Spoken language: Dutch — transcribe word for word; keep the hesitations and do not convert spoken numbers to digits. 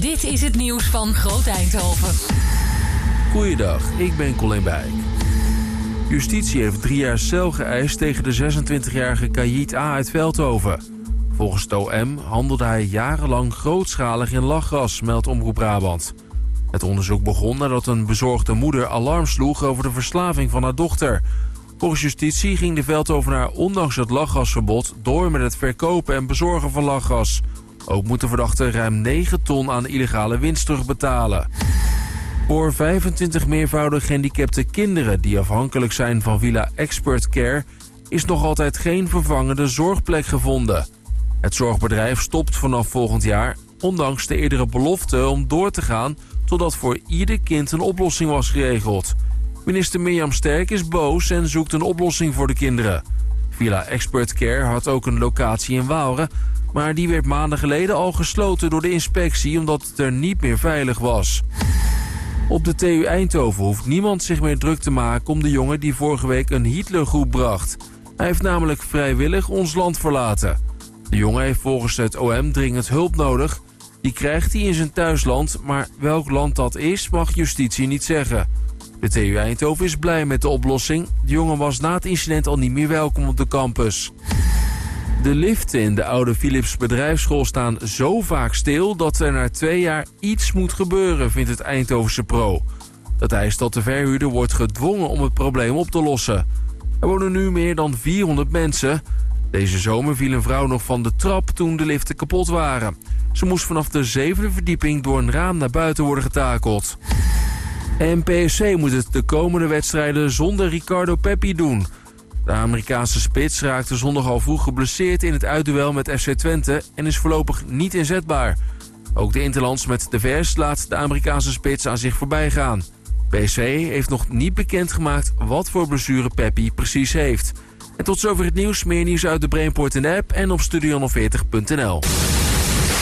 Dit is het nieuws van Groot Eindhoven. Goeiedag, ik ben Colin Bijk. Justitie heeft drie jaar cel geëist tegen de zesentwintigjarige Kayit A. uit Veldhoven. Volgens het O M handelde hij jarenlang grootschalig in lachgas, meldt Omroep Brabant. Het onderzoek begon nadat een bezorgde moeder alarm sloeg over de verslaving van haar dochter. Volgens justitie ging de Veldhovenaar ondanks het lachgasverbod door met het verkopen en bezorgen van lachgas. Ook moet de verdachte ruim negen ton aan illegale winst terugbetalen. Voor vijfentwintig meervoudig gehandicapte kinderen die afhankelijk zijn van Villa Expert Care is nog altijd geen vervangende zorgplek gevonden. Het zorgbedrijf stopt vanaf volgend jaar, ondanks de eerdere belofte om door te gaan totdat voor ieder kind een oplossing was geregeld. Minister Mirjam Sterk is boos en zoekt een oplossing voor de kinderen. Villa Expert Care had ook een locatie in Waalre, maar die werd maanden geleden al gesloten door de inspectie omdat het er niet meer veilig was. Op de T U Eindhoven hoeft niemand zich meer druk te maken om de jongen die vorige week een Hitlergroep bracht. Hij heeft namelijk vrijwillig ons land verlaten. De jongen heeft volgens het O M dringend hulp nodig. Die krijgt hij in zijn thuisland, maar welk land dat is mag justitie niet zeggen. De T U Eindhoven is blij met de oplossing. De jongen was na het incident al niet meer welkom op de campus. De liften in de oude Philips bedrijfsschool staan zo vaak stil dat er na twee jaar iets moet gebeuren, vindt het Eindhovense Pro. Dat eist dat de verhuurder wordt gedwongen om het probleem op te lossen. Er wonen nu meer dan vierhonderd mensen. Deze zomer viel een vrouw nog van de trap toen de liften kapot waren. Ze moest vanaf de zevende verdieping door een raam naar buiten worden getakeld. En P S V moet het de komende wedstrijden zonder Ricardo Pepi doen. De Amerikaanse spits raakte zondag al vroeg geblesseerd in het uitduel met F C Twente en is voorlopig niet inzetbaar. Ook de interlands met de Vers laat de Amerikaanse spits aan zich voorbij gaan. P S V heeft nog niet bekendgemaakt wat voor blessure Pepi precies heeft. En tot zover het nieuws. Meer nieuws uit de Brainport in de app en op studio veertig punt n l.